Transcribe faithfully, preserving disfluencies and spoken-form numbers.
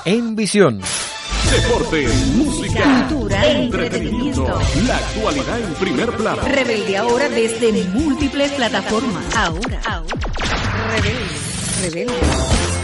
en Visión. Deportes, música, cultura, entretenimiento, la actualidad en primer plano. Rebelde ahora desde múltiples plataformas. Ahora, ahora. Rebelde, rebelde.